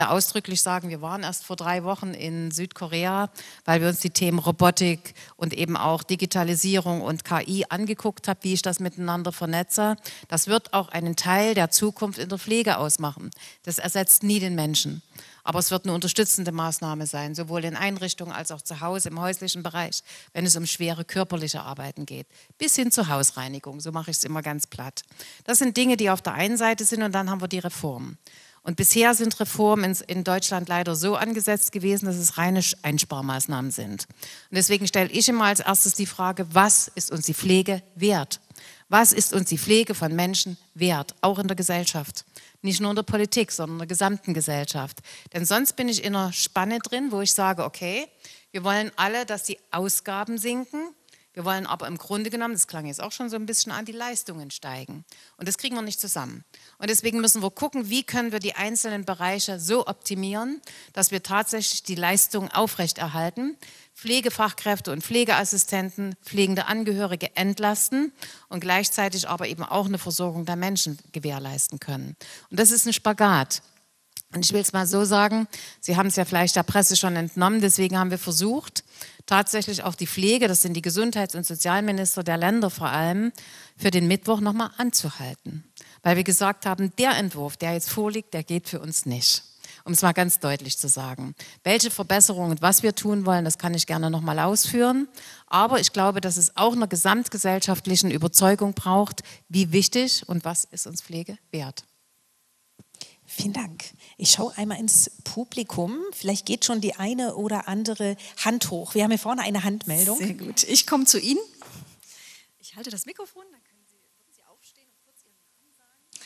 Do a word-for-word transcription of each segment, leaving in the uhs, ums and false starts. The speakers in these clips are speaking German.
ausdrücklich sagen, wir waren erst vor drei Wochen in Südkorea, weil wir uns die Themen Robotik und eben auch Digitalisierung und K I angeguckt haben, wie ich das miteinander vernetze. Das wird auch einen Teil der Zukunft in der Pflege ausmachen. Das ersetzt nie den Menschen. Aber es wird eine unterstützende Maßnahme sein, sowohl in Einrichtungen als auch zu Hause, im häuslichen Bereich, wenn es um schwere körperliche Arbeiten geht, bis hin zur Hausreinigung. So mache ich es immer ganz platt. Das sind Dinge, die auf der einen Seite sind, und dann haben wir die Reformen. Und bisher sind Reformen in Deutschland leider so angesetzt gewesen, dass es reine Einsparmaßnahmen sind. Und deswegen stelle ich immer als erstes die Frage, was ist uns die Pflege wert? Was ist uns die Pflege von Menschen wert, auch in der Gesellschaft? Nicht nur in der Politik, sondern in der gesamten Gesellschaft. Denn sonst bin ich in einer Spanne drin, wo ich sage, okay, wir wollen alle, dass die Ausgaben sinken. Wir wollen aber im Grunde genommen, das klang jetzt auch schon so ein bisschen an, die Leistungen steigen. Und das kriegen wir nicht zusammen. Und deswegen müssen wir gucken, wie können wir die einzelnen Bereiche so optimieren, dass wir tatsächlich die Leistungen aufrechterhalten, Pflegefachkräfte und Pflegeassistenten, pflegende Angehörige entlasten und gleichzeitig aber eben auch eine Versorgung der Menschen gewährleisten können. Und das ist ein Spagat. Und ich will es mal so sagen, Sie haben es ja vielleicht der Presse schon entnommen, deswegen haben wir versucht, tatsächlich auch die Pflege, das sind die Gesundheits- und Sozialminister der Länder vor allem, für den Mittwoch nochmal anzuhalten. Weil wir gesagt haben, der Entwurf, der jetzt vorliegt, der geht für uns nicht. Um es mal ganz deutlich zu sagen. Welche Verbesserungen und was wir tun wollen, das kann ich gerne nochmal ausführen. Aber ich glaube, dass es auch einer gesamtgesellschaftlichen Überzeugung braucht, wie wichtig und was ist uns Pflege wert. Vielen Dank. Ich schaue einmal ins Publikum. Vielleicht geht schon die eine oder andere Hand hoch. Wir haben hier vorne eine Handmeldung. Sehr gut. Ich komme zu Ihnen. Ich halte das Mikrofon, dann können Sie, würden Sie aufstehen und kurz Ihren Namen sagen.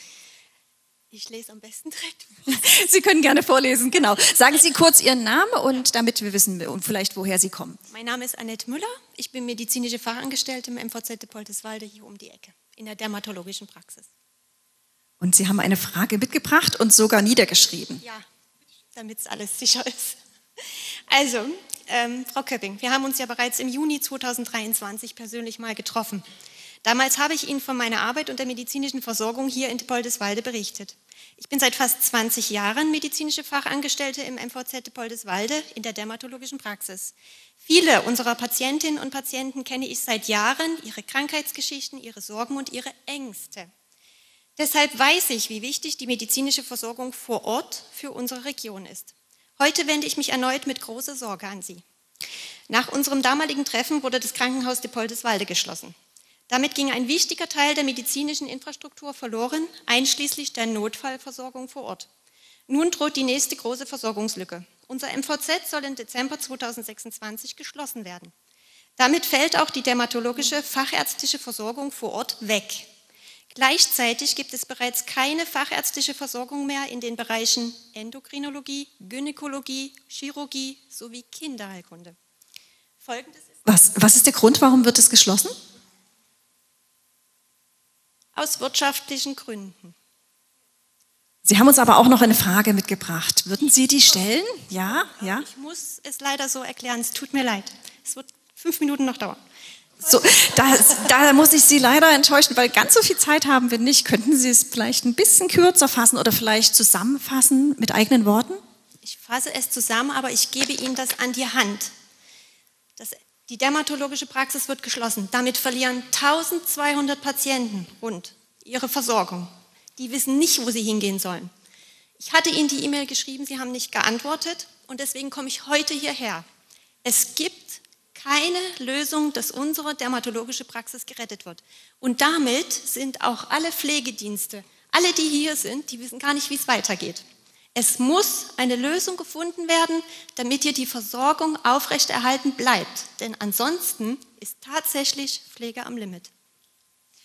Ich lese am besten direkt. Sie können gerne vorlesen, genau. Sagen Sie kurz Ihren Namen, und damit wir wissen und vielleicht, woher Sie kommen. Mein Name ist Annette Müller. Ich bin medizinische Fachangestellte im M V Z Poldeswalde hier um die Ecke, in der dermatologischen Praxis. Und Sie haben eine Frage mitgebracht und sogar niedergeschrieben. Ja, damit es alles sicher ist. Also, ähm, Frau Köpping, wir haben uns ja bereits im Juni zweitausenddreiundzwanzig persönlich mal getroffen. Damals habe ich Ihnen von meiner Arbeit und der medizinischen Versorgung hier in Poldeswalde berichtet. Ich bin seit fast zwanzig Jahren medizinische Fachangestellte im M V Z Poldeswalde in der dermatologischen Praxis. Viele unserer Patientinnen und Patienten kenne ich seit Jahren, ihre Krankheitsgeschichten, ihre Sorgen und ihre Ängste. Deshalb weiß ich, wie wichtig die medizinische Versorgung vor Ort für unsere Region ist. Heute wende ich mich erneut mit großer Sorge an Sie. Nach unserem damaligen Treffen wurde das Krankenhaus de Poldeswalde geschlossen. Damit ging ein wichtiger Teil der medizinischen Infrastruktur verloren, einschließlich der Notfallversorgung vor Ort. Nun droht die nächste große Versorgungslücke. Unser M V Z soll im Dezember zweitausendsechsundzwanzig geschlossen werden. Damit fällt auch die dermatologische fachärztliche Versorgung vor Ort weg. Gleichzeitig gibt es bereits keine fachärztliche Versorgung mehr in den Bereichen Endokrinologie, Gynäkologie, Chirurgie sowie Kinderheilkunde. Folgendes ist was, was ist der Grund, warum wird es geschlossen? Aus wirtschaftlichen Gründen. Sie haben uns aber auch noch eine Frage mitgebracht. Würden Sie die stellen? Ja, ja. Ich muss es leider so erklären, es tut mir leid. Es wird fünf Minuten noch dauern. So, da, da muss ich Sie leider enttäuschen, weil ganz so viel Zeit haben wir nicht. Könnten Sie es vielleicht ein bisschen kürzer fassen oder vielleicht zusammenfassen mit eigenen Worten? Ich fasse es zusammen, aber ich gebe Ihnen das an die Hand. Das, die dermatologische Praxis wird geschlossen. Damit verlieren eintausendzweihundert Patienten rund ihre Versorgung. Die wissen nicht, wo sie hingehen sollen. Ich hatte Ihnen die E-Mail geschrieben, Sie haben nicht geantwortet, und deswegen komme ich heute hierher. Es gibt keine Lösung, dass unsere dermatologische Praxis gerettet wird. Und damit sind auch alle Pflegedienste, alle, die hier sind, die wissen gar nicht, wie es weitergeht. Es muss eine Lösung gefunden werden, damit hier die Versorgung aufrechterhalten bleibt. Denn ansonsten ist tatsächlich Pflege am Limit.